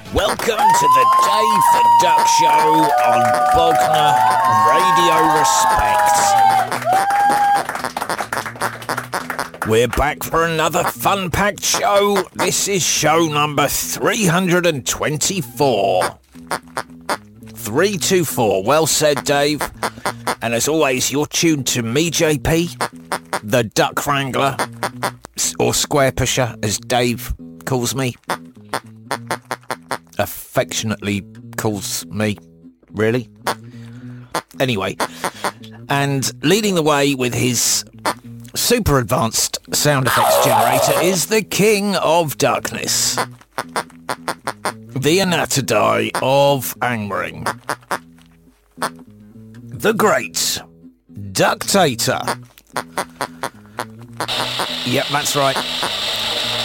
Welcome to the Dave the Duck Show on Bognor Radio Respect. We're back for another fun-packed show. This is show number 324. 324. Well said, Dave. And as always, you're tuned to me, JP, the Duck Wrangler, or Square Pusher, as Dave calls me. Affectionately calls me, really. Anyway, and leading the way with his super advanced sound effects generator is the King of Darkness, the Anatadai of Angmering, the Great Ductator. Yep, that's right.